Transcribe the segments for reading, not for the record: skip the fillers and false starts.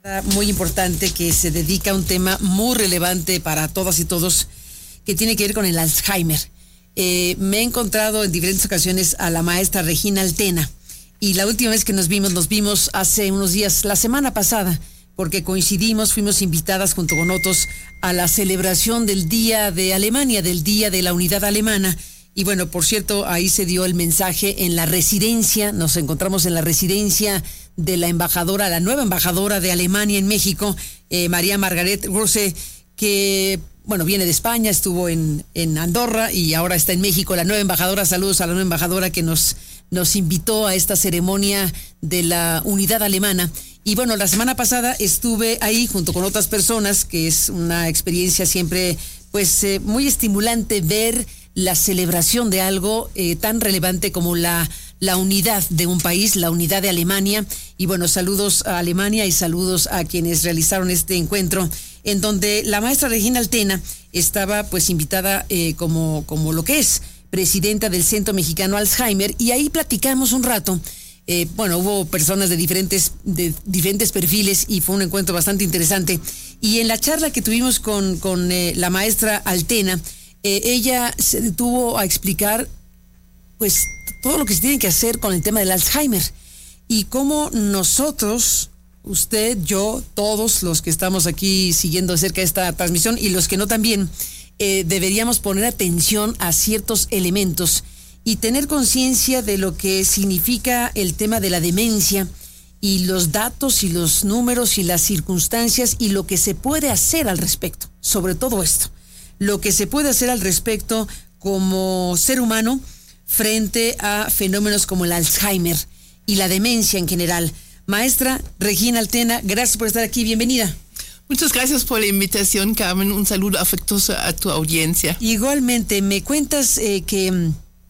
Muy importante que se dedica a un tema muy relevante para todas y todos que tiene que ver con el Alzheimer. Me he encontrado en diferentes ocasiones a la maestra Regina Altena y la última vez que nos vimos hace unos días, la semana pasada, porque coincidimos, fuimos invitadas junto con otros a la celebración del Día de Alemania, del Día de la Unidad Alemana. Y bueno, por cierto, ahí se dio el mensaje en la residencia, nos encontramos en la residencia de la embajadora, la nueva embajadora de Alemania en México, María Margaret Rose, que, bueno, viene de España, estuvo en Andorra y ahora está en México. La nueva embajadora, saludos a la nueva embajadora que nos invitó a esta ceremonia de la unidad alemana. Y bueno, la semana pasada estuve ahí junto con otras personas, que es una experiencia siempre, pues, muy estimulante ver la celebración de algo tan relevante como la unidad de un país, la unidad de Alemania. Y bueno, saludos a Alemania y saludos a quienes realizaron este encuentro, en donde la maestra Regina Altena estaba pues invitada como lo que es presidenta del Centro Mexicano Alzheimer, y ahí platicamos un rato. Bueno, hubo personas de diferentes perfiles y fue un encuentro bastante interesante. Y en la charla que tuvimos con la maestra Altena, ella se detuvo a explicar pues todo lo que se tiene que hacer con el tema del Alzheimer y cómo nosotros, usted, yo, todos los que estamos aquí siguiendo de cerca esta transmisión y los que no también, deberíamos poner atención a ciertos elementos y tener conciencia de lo que significa el tema de la demencia y los datos y los números y las circunstancias y lo que se puede hacer al respecto, sobre todo esto. Lo que se puede hacer al respecto como ser humano frente a fenómenos como el Alzheimer y la demencia en general. Maestra Regina Altena, gracias por estar aquí, bienvenida. Muchas gracias por la invitación, Carmen. Un saludo afectuoso a tu audiencia. Igualmente, me cuentas que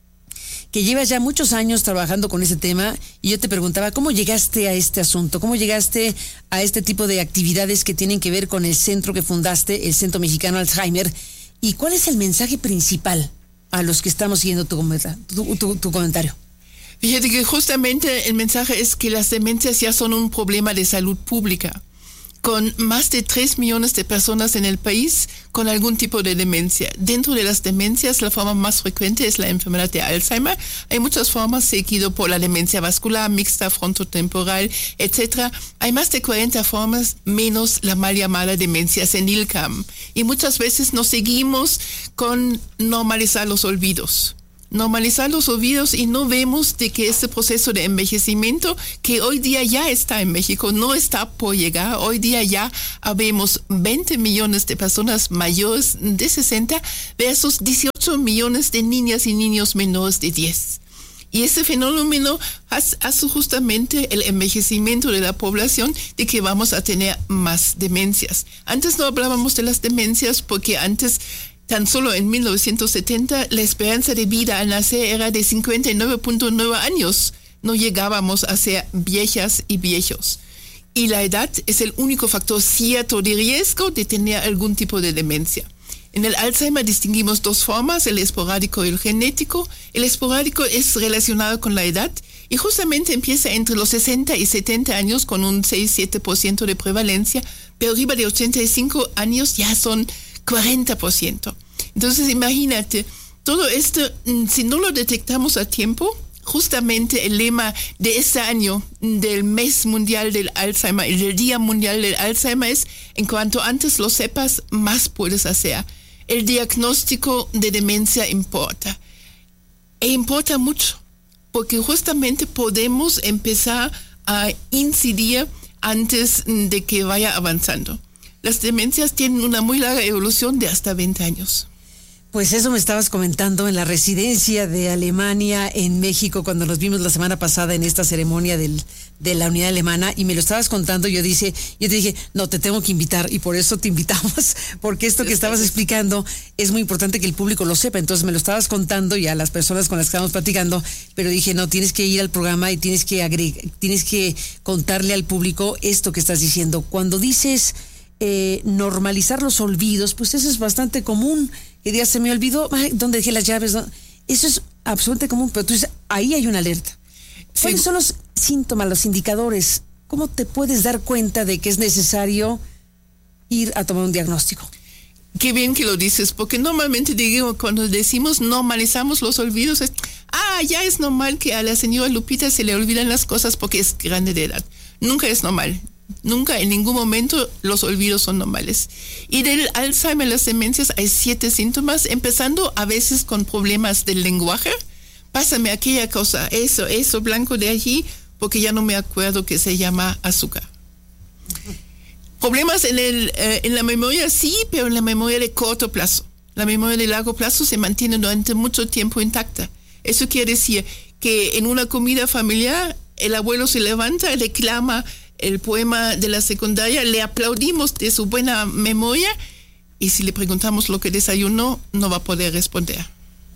llevas ya muchos años trabajando con ese tema, y yo te preguntaba, ¿cómo llegaste a este asunto? ¿Cómo llegaste a este tipo de actividades que tienen que ver con el centro que fundaste, el Centro Mexicano Alzheimer? ¿Y cuál es el mensaje principal a los que estamos siguiendo tu comentario? Fíjate que justamente el mensaje es que las demencias ya son un problema de salud pública, con más de 3 millones de personas en el país con algún tipo de demencia. Dentro de las demencias, la forma más frecuente es la enfermedad de Alzheimer. Hay muchas formas, seguido por la demencia vascular, mixta, frontotemporal, etc. Hay más de 40 formas, menos la mal llamada demencia senil, CAM. Y muchas veces nos seguimos con normalizar los olvidos. Normalizar los olvidos y no vemos de que este proceso de envejecimiento que hoy día ya está en México, no está por llegar. Hoy día ya habemos 20 millones de personas mayores de 60 versus 18 millones de niñas y niños menores de 10. Y ese fenómeno hace justamente el envejecimiento de la población, de que vamos a tener más demencias. Antes no hablábamos de las demencias porque antes, tan solo en 1970, la esperanza de vida al nacer era de 59.9 años. No llegábamos a ser viejas y viejos. Y la edad es el único factor cierto de riesgo de tener algún tipo de demencia. En el Alzheimer distinguimos dos formas, el esporádico y el genético. El esporádico es relacionado con la edad y justamente empieza entre los 60 y 70 años con un 6-7% de prevalencia, pero arriba de 85 años ya son 40%. Entonces imagínate, todo esto, si no lo detectamos a tiempo, justamente el lema de este año del mes mundial del Alzheimer y del Día Mundial del Alzheimer es: en cuanto antes lo sepas, más puedes hacer. El diagnóstico de demencia importa. E importa mucho, porque justamente podemos empezar a incidir antes de que vaya avanzando. Las demencias tienen una muy larga evolución de hasta 20 años. Pues eso me estabas comentando en la residencia de Alemania en México cuando nos vimos la semana pasada en esta ceremonia de la unidad alemana, y me lo estabas contando. Yo te dije, no, te tengo que invitar, y por eso te invitamos, porque esto que estabas explicando es muy importante que el público lo sepa. Entonces me lo estabas contando y a las personas con las que estábamos platicando, pero dije, no, tienes que ir al programa y tienes que contarle al público esto que estás diciendo. Cuando dices normalizar los olvidos, pues eso es bastante común. Que día se me olvidó, ¿dónde dejé las llaves? Eso es absolutamente común, pero tú dices, ahí hay una alerta. ¿Cuáles son los síntomas, los indicadores ¿Cómo te puedes dar cuenta de que es necesario ir a tomar un diagnóstico? Qué bien que lo dices, porque normalmente cuando decimos normalizamos los olvidos, ya es normal que a la señora Lupita se le olvidan las cosas porque es grande de edad. Nunca es normal. Nunca, en ningún momento, los olvidos son normales. Y del Alzheimer, las demencias, hay 7 síntomas, empezando a veces con problemas del lenguaje. Pásame aquella cosa, eso blanco de allí, porque ya no me acuerdo que se llama azúcar. Problemas en la memoria, sí, pero en la memoria de corto plazo. La memoria de largo plazo se mantiene durante mucho tiempo intacta. Eso quiere decir que en una comida familiar, el abuelo se levanta y reclama el poema de la secundaria, le aplaudimos de su buena memoria, y si le preguntamos lo que desayunó, no va a poder responder.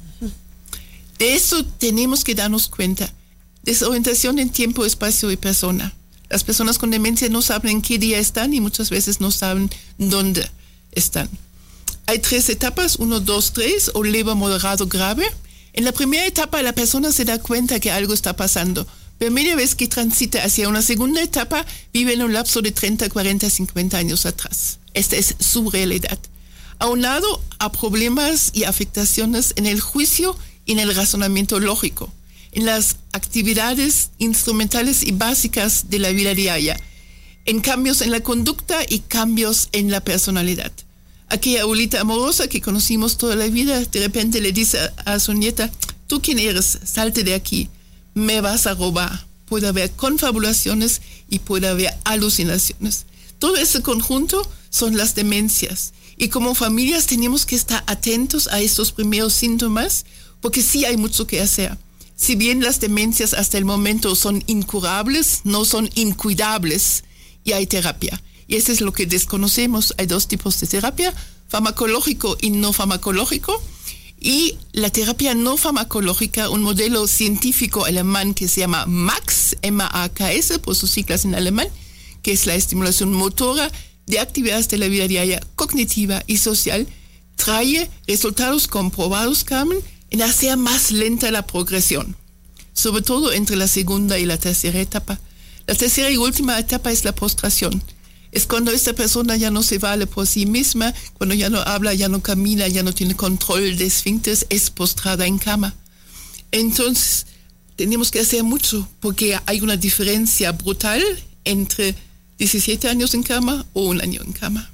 De eso tenemos que darnos cuenta. Desorientación en tiempo, espacio y persona. Las personas con demencia no saben en qué día están y muchas veces no saben dónde están. Hay 3 etapas, 1, 2, 3, o leve, moderado, grave. En la primera etapa la persona se da cuenta que algo está pasando, pero media vez que transita hacia una segunda etapa, vive en un lapso de 30, 40, 50 años atrás. Esta es su realidad. Aunado a problemas y afectaciones en el juicio y en el razonamiento lógico, en las actividades instrumentales y básicas de la vida diaria, en cambios en la conducta y cambios en la personalidad. Aquella abuelita amorosa que conocimos toda la vida, de repente le dice a su nieta, ¿tú quién eres? Salte de aquí. Me vas a robar. Puede haber confabulaciones y puede haber alucinaciones. Todo ese conjunto son las demencias. Y como familias tenemos que estar atentos a estos primeros síntomas, porque sí hay mucho que hacer. Si bien las demencias hasta el momento son incurables, no son incuidables, y hay terapia. Y eso es lo que desconocemos. Hay 2 tipos de terapia, farmacológico y no farmacológico. Y la terapia no farmacológica, un modelo científico alemán que se llama MAKS, M-A-K-S, por sus siglas en alemán, que es la estimulación motora de actividades de la vida diaria, cognitiva y social, trae resultados comprobados, Carmen, en hacer más lenta la progresión, sobre todo entre la segunda y la tercera etapa. La tercera y última etapa es la postración. Es cuando esta persona ya no se vale por sí misma, cuando ya no habla, ya no camina, ya no tiene control de esfínteres, es postrada en cama. Entonces, tenemos que hacer mucho, porque hay una diferencia brutal entre 17 años en cama o 1 año en cama.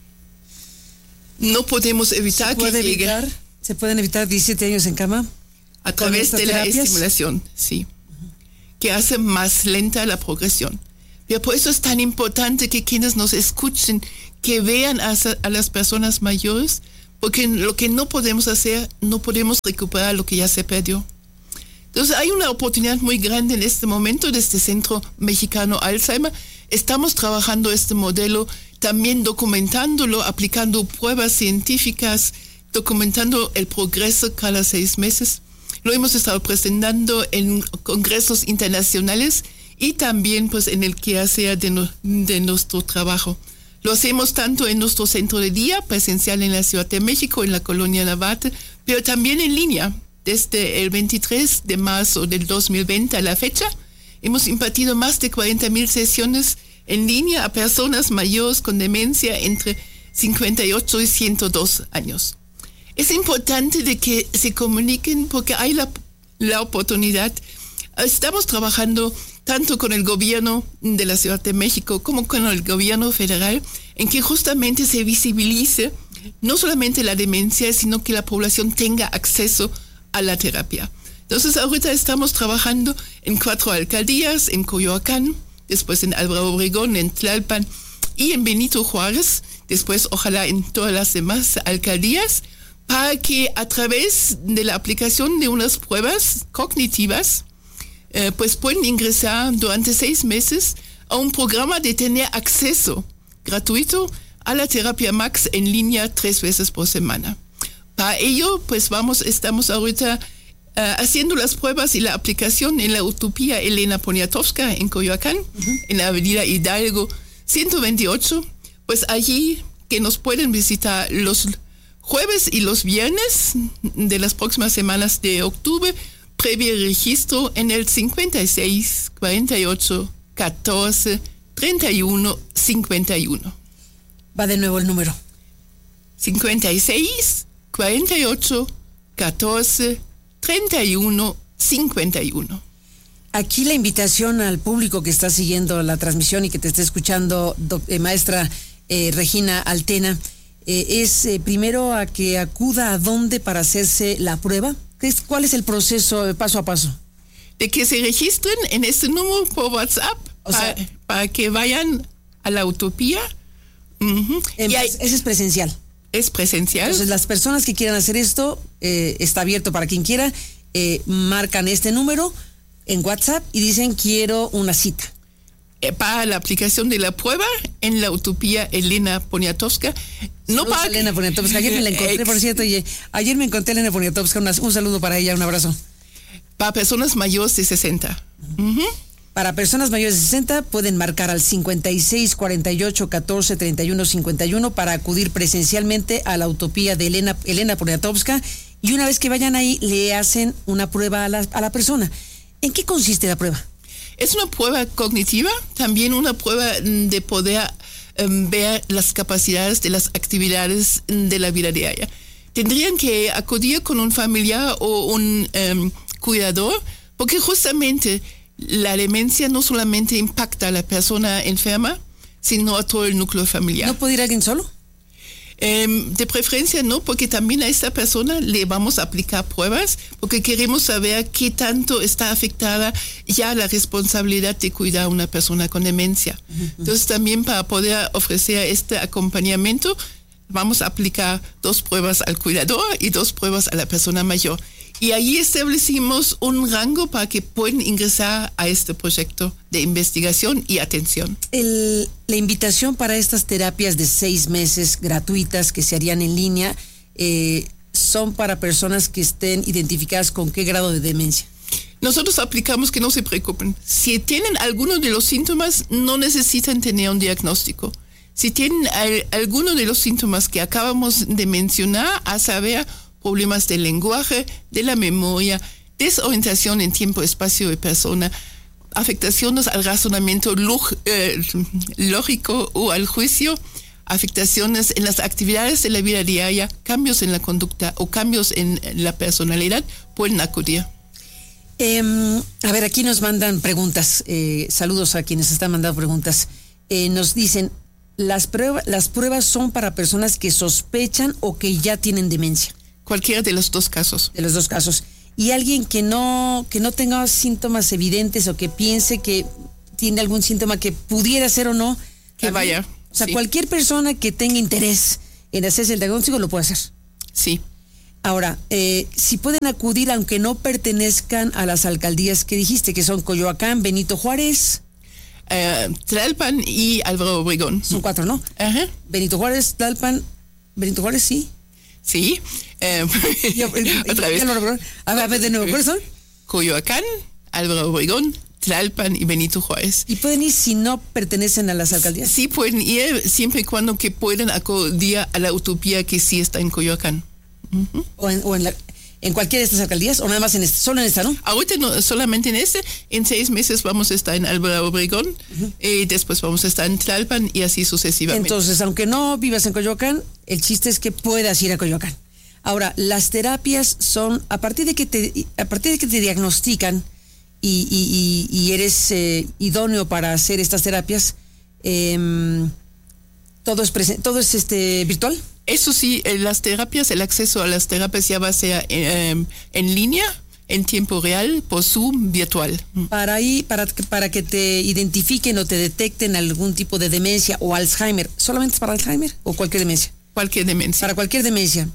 No podemos evitar que llegue. ¿Se pueden evitar 17 años en cama? A través de la estimulación, sí. Que hace más lenta la progresión. Y por eso es tan importante que quienes nos escuchen, que vean a las personas mayores, porque lo que no podemos hacer, no podemos recuperar lo que ya se perdió. Entonces hay una oportunidad muy grande en este momento de este Centro Mexicano Alzheimer. Estamos trabajando este modelo, también documentándolo, aplicando pruebas científicas, documentando el progreso cada 6 meses. Lo hemos estado presentando en congresos internacionales y también pues en el quehacer de nuestro trabajo. Lo hacemos tanto en nuestro centro de día, presencial en la Ciudad de México, en la colonia Navate, pero también en línea. Desde el 23 de marzo del 2020 a la fecha, hemos impartido más de 40,000 sesiones en línea a personas mayores con demencia entre 58 y 102 años. Es importante de que se comuniquen porque hay la oportunidad. Estamos trabajando tanto con el gobierno de la Ciudad de México como con el gobierno federal en que justamente se visibilice no solamente la demencia, sino que la población tenga acceso a la terapia. Entonces ahorita estamos trabajando en 4 alcaldías, en Coyoacán, después en Álvaro Obregón, en Tlalpan y en Benito Juárez, después ojalá en todas las demás alcaldías, para que a través de la aplicación de unas pruebas cognitivas, pues pueden ingresar durante 6 meses a un programa de tener acceso gratuito a la terapia MAKS en línea 3 veces por semana. Para ello, pues estamos ahorita haciendo las pruebas y la aplicación en la Utopía Elena Poniatowska en Coyoacán, en la avenida Hidalgo 128, pues allí que nos pueden visitar los jueves y los viernes de las próximas semanas de octubre, previo registro en el 56 48 14 31 51. Va de nuevo el número. 56 48 14 31 51. Aquí la invitación al público que está siguiendo la transmisión y que te esté escuchando, maestra Regina Altena, es primero a que acuda a dónde para hacerse la prueba. ¿Cuál es el proceso paso a paso? De que se registren en este número por WhatsApp para que vayan a la Utopía. Ese es presencial. Es presencial. Entonces las personas que quieran hacer esto, está abierto para quien quiera, marcan este número en WhatsApp y dicen quiero una cita. Para la aplicación de la prueba en la Utopía Elena Poniatowska. No para Elena Poniatowska, ayer me la encontré, por cierto, y ayer me encontré a Elena Poniatowska, un saludo para ella, un abrazo. Para personas mayores de 60. Para personas mayores de 60 pueden marcar al 56 48 14 31 51 para acudir presencialmente a la Utopía de Elena Poniatowska, y una vez que vayan ahí le hacen una prueba a la persona. ¿En qué consiste la prueba? Es una prueba cognitiva, también una prueba de poder ver las capacidades de las actividades de la vida diaria. Tendrían que acudir con un familiar o un cuidador, porque justamente la demencia no solamente impacta a la persona enferma, sino a todo el núcleo familiar. ¿No puede ir alguien solo? De preferencia no, porque también a esta persona le vamos a aplicar pruebas, porque queremos saber qué tanto está afectada ya la responsabilidad de cuidar a una persona con demencia. Entonces también para poder ofrecer este acompañamiento vamos a aplicar 2 pruebas al cuidador y 2 pruebas a la persona mayor. Y ahí establecimos un rango para que puedan ingresar a este proyecto de investigación y atención. La invitación para estas terapias de 6 meses gratuitas que se harían en línea son para personas que estén identificadas con qué grado de demencia. Nosotros aplicamos que no se preocupen. Si tienen alguno de los síntomas, no necesitan tener un diagnóstico. Si tienen alguno de los síntomas que acabamos de mencionar, a saber, problemas del lenguaje, de la memoria, desorientación en tiempo, espacio de persona, afectaciones al razonamiento lógico o al juicio, afectaciones en las actividades de la vida diaria, cambios en la conducta o cambios en la personalidad, pueden acudir. A ver, aquí nos mandan preguntas. Saludos a quienes están mandando preguntas. Nos dicen, las pruebas son para personas que sospechan o que ya tienen demencia. Cualquiera de los 2 casos. De los 2 casos. Y alguien que no tenga síntomas evidentes o que piense que tiene algún síntoma que pudiera ser o no. Que vaya. O sea, sí. Cualquier persona que tenga interés en hacerse el diagnóstico lo puede hacer. Sí. Ahora, si pueden acudir aunque no pertenezcan a las alcaldías que dijiste, que son Coyoacán, Benito Juárez, Tlalpan y Álvaro Obregón. Son 4, ¿no? Ajá. Benito Juárez, Tlalpan, Benito Juárez, sí. Sí. Otra vez. A ver, de nuevo, ¿cuáles son? Coyoacán, Álvaro Obregón, Tlalpan y Benito Juárez. ¿Y pueden ir si no pertenecen a las alcaldías? Sí, pueden ir siempre y cuando que puedan acudir a la Utopía que sí está en Coyoacán. O en cualquiera de estas alcaldías, o nada más solo en esta, ¿no? Ahorita no, solamente en en 6 meses vamos a estar en Álvaro Obregón, y después vamos a estar en Tlalpan y así sucesivamente. Entonces, aunque no vivas en Coyoacán, el chiste es que puedas ir a Coyoacán. Ahora, las terapias son, a partir de que te diagnostican y eres idóneo para hacer estas terapias, todo es virtual. Eso sí, las terapias, el acceso a las terapias ya va a ser en línea, en tiempo real, por Zoom, virtual. Para que te identifiquen o te detecten algún tipo de demencia o Alzheimer. ¿Solamente es para Alzheimer o cualquier demencia? Cualquier demencia. Para cualquier demencia.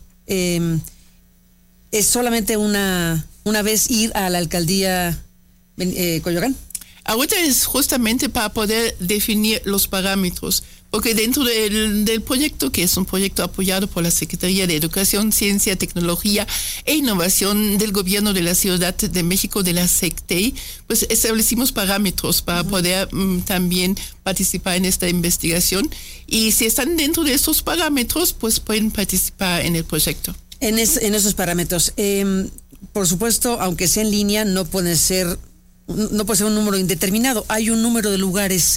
¿Es solamente una vez ir a la alcaldía Coyoacán? Ahorita es justamente para poder definir los parámetros, porque dentro del proyecto, que es un proyecto apoyado por la Secretaría de Educación, Ciencia, Tecnología e Innovación del Gobierno de la Ciudad de México, de la SECTEI, pues establecimos parámetros para poder también participar en esta investigación, y si están dentro de esos parámetros, pues pueden participar en el proyecto. En esos parámetros. Por supuesto, aunque sea en línea, no puede ser un número indeterminado. Hay un número de lugares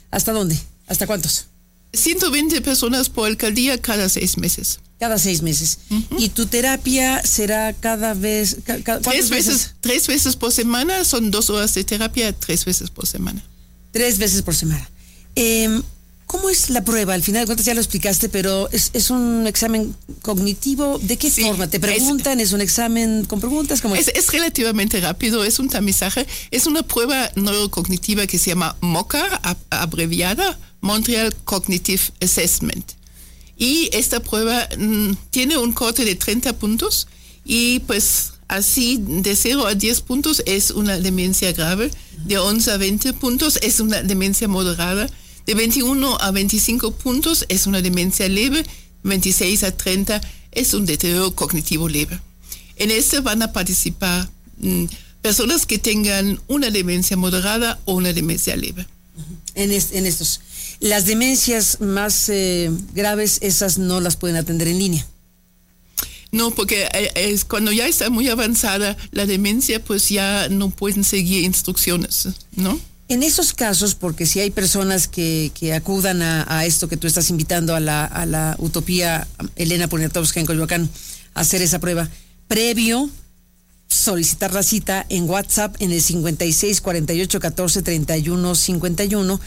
¿Hasta dónde? ¿Hasta cuántos? 120 personas por alcaldía cada 6 meses. Cada 6 meses. Uh-huh. ¿Y tu terapia será cada vez? ¿Cuántas veces? 3 veces por semana, son 2 horas de terapia, 3 veces por semana. 3 veces por semana. ¿Cómo es la prueba? Al final de cuentas ya lo explicaste, pero ¿es un examen cognitivo? ¿De qué forma? ¿Te preguntan? ¿Es un examen con preguntas? ¿Cómo es? Es relativamente rápido, es un tamizaje. Es una prueba neurocognitiva que se llama MOCA, abreviada, Montreal Cognitive Assessment. Y esta prueba tiene un corte de 30 puntos y pues así de 0 a 10 puntos es una demencia grave, de 11 a 20 puntos es una demencia moderada, de 21 a 25 puntos es una demencia leve, 26 a 30 es un deterioro cognitivo leve. En este van a participar personas que tengan una demencia moderada o una demencia leve. En estos. Las demencias más graves, esas no las pueden atender en línea. No, porque cuando ya está muy avanzada la demencia, pues ya no pueden seguir instrucciones, ¿no? En esos casos, porque si hay personas que acudan a esto que tú estás invitando a la Utopía Elena Poniatowska en Coyoacán a hacer esa prueba, previo solicitar la cita en WhatsApp en el 56 48 14 31 51.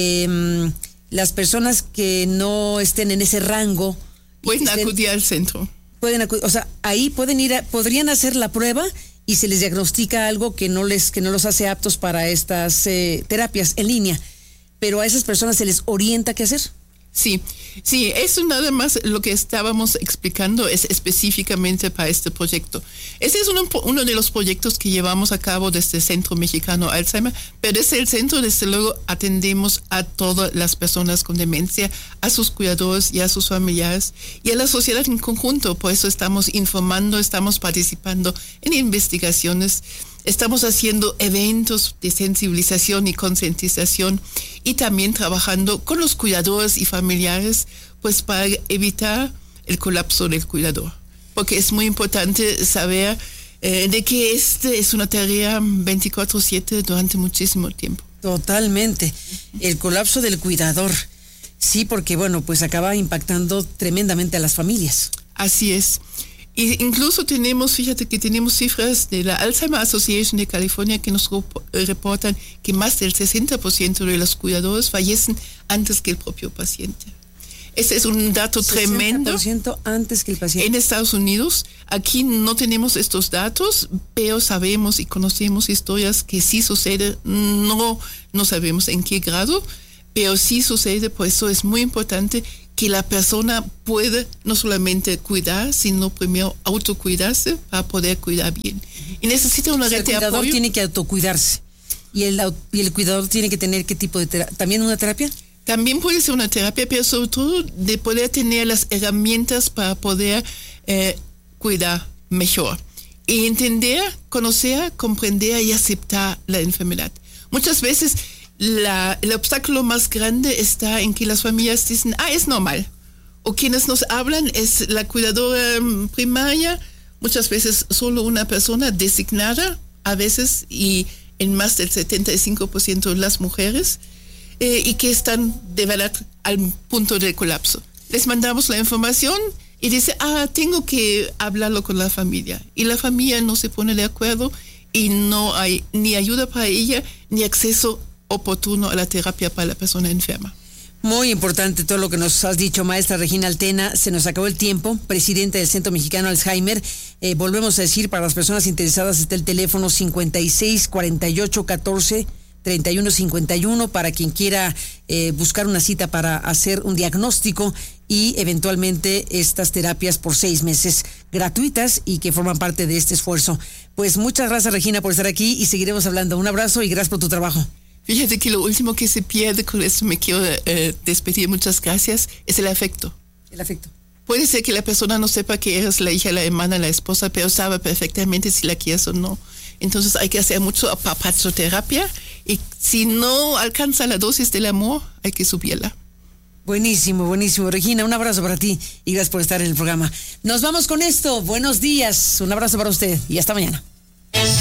Las personas que no estén en ese rango pueden acudir al centro. O sea, ahí podrían hacer la prueba y se les diagnostica algo que no los hace aptos para estas terapias en línea, pero a esas personas se les orienta qué hacer. Sí, eso nada más lo que estábamos explicando es específicamente para este proyecto. Este es uno de los proyectos que llevamos a cabo desde el Centro Mexicano Alzheimer, pero desde el centro, desde luego, atendemos a todas las personas con demencia, a sus cuidadores y a sus familiares y a la sociedad en conjunto. Por eso estamos informando, estamos participando en investigaciones, estamos haciendo eventos de sensibilización y concientización y también trabajando con los cuidadores y familiares, pues para evitar el colapso del cuidador. Porque es muy importante saber de que es una tarea 24/7 durante muchísimo tiempo. Totalmente. El colapso del cuidador. Sí, porque bueno, pues acaba impactando tremendamente a las familias. Así es. Y incluso tenemos cifras de la Alzheimer Association de California que nos reportan que más del 60% de los cuidadores fallecen antes que el propio paciente. Ese es un dato tremendo. 60% antes que el paciente. En Estados Unidos, aquí no tenemos estos datos, pero sabemos y conocemos historias que sí sucede, no sabemos en qué grado, pero sí sucede. Por eso es muy importante que la persona pueda no solamente cuidar, sino primero autocuidarse para poder cuidar bien. Y necesita una red de apoyo. El cuidador tiene que autocuidarse. ¿Y el cuidador tiene que tener qué tipo de terapia? ¿También una terapia? También puede ser una terapia, pero sobre todo de poder tener las herramientas para poder cuidar mejor. Y entender, conocer, comprender y aceptar la enfermedad. Muchas veces el obstáculo más grande está en que las familias dicen, es normal. O quienes nos hablan es la cuidadora primaria, muchas veces solo una persona designada, a veces, y en más del 75% las mujeres, y que están de verdad al punto del colapso. Les mandamos la información y dice, tengo que hablarlo con la familia. Y la familia no se pone de acuerdo y no hay ni ayuda para ella, ni acceso oportuno a la terapia para la persona enferma. Muy importante todo lo que nos has dicho, maestra Regina Altena. Se nos acabó el tiempo. Presidenta del Centro Mexicano Alzheimer. Volvemos a decir, para las personas interesadas está el teléfono 56 48 14 31 51 para quien quiera buscar una cita para hacer un diagnóstico y eventualmente estas terapias por 6 meses gratuitas y que forman parte de este esfuerzo. Pues muchas gracias, Regina, por estar aquí y seguiremos hablando. Un abrazo y gracias por tu trabajo. Fíjate que lo último que se pierde, con esto me quiero despedir, muchas gracias, es el afecto. El afecto. Puede ser que la persona no sepa que eres la hija, la hermana, la esposa, pero sabe perfectamente si la quieres o no. Entonces hay que hacer mucho apapazoterapia y si no alcanza la dosis del amor, hay que subirla. Buenísimo, buenísimo. Regina, un abrazo para ti y gracias por estar en el programa. Nos vamos con esto. Buenos días. Un abrazo para usted y hasta mañana.